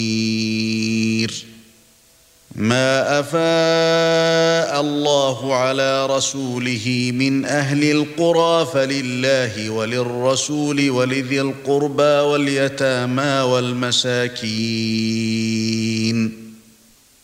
ما أفاء الله على رسوله من أهل القرى فلله وللرسول ولذي القربى واليتامى والمساكين